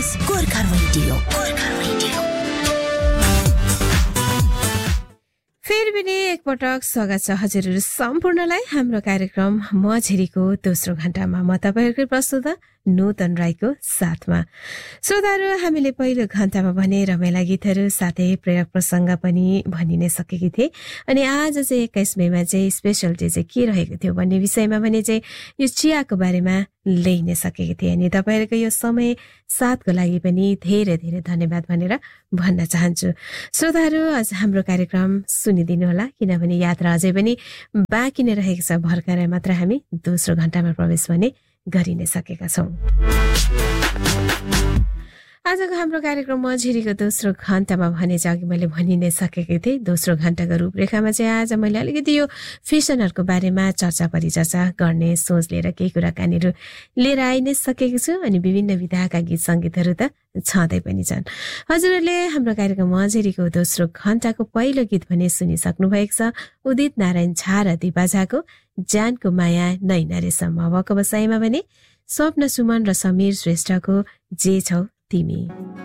SBS Gorkha radio फेरि पनि एकपटक स्वागत छ हजुरहरू सम्पूर्णलाई हाम्रो कार्यक्रम म झेरीको दोस्रो घण्टामा म तपाईहरुकै प्रस्तुता नूतन राईको साथमा। श्रोताहरू, हामीले पहिलो घण्टामा भने रमाइला गीतहरू साथै प्रयोग प्रसंग पनि भनि नै सकेकी थिए। अनि आज चाहिँ 21 मेमा चाहिँ स्पेशल डे चाहिँ के रहेको थियो भन्ने विषयमा भने चाहिँ यो चियाको बारेमा ल्याइन सकेकी थिए। अनि तपाईहरुको यो समय साथको लागि पनि धेरै धेरै धन्यवाद भनेर भन्न चाहन्छु। श्रोताहरू, आज हाम्रो कार्यक्रम सुनिदिनु होला, किनभने यात्रा अझै पनि बाँकी नै रहेको छ। भर्खरै मात्र हामी दोस्रो घण्टामा प्रवेश भने गरि नै सकेका छौं। आजको हाम्रो कार्यक्रम झिरीको दोस्रो घण्टामा भने चाहिँ अघि मैले भनि नै सकेकी थिएँ। दोस्रो घण्टाको रूपरेखामा चाहिँ आज मैले अलिकति यो फेसनहरूको बारेमा चर्चा परिचर्चा गर्ने सोच लिएर केही कुराकानीहरू लिएर आइ नै सकेको छु। अनि विभिन्न विधाका गीत सङ्गीतहरू त छँदै पनि छन्। हजुरहरूले हाम्रो कार्यक्रम झिरीको दोस्रो घण्टाको पहिलो गीत भने सुनिसक्नु भएको छ। उदित नारायण झा र दिपा झाको जानको माया नैना रेशम। अबको बसाइमा भने स्वप्न सुमन र समीर श्रेष्ठको जे छौ तिमी।